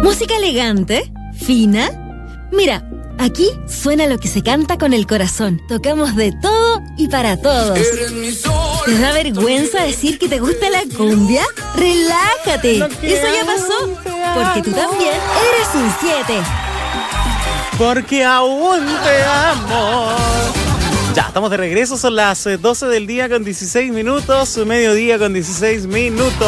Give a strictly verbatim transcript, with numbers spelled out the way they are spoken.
Música elegante, fina. Mira, aquí suena lo que se canta con el corazón. Tocamos de todo y para todos. ¿Te da vergüenza decir que te gusta la cumbia? ¡Relájate! Eso ya pasó. Porque tú también eres un siete. Porque aún te amo. Ya, estamos de regreso. Son las doce del día con dieciséis minutos. Mediodía con dieciséis minutos.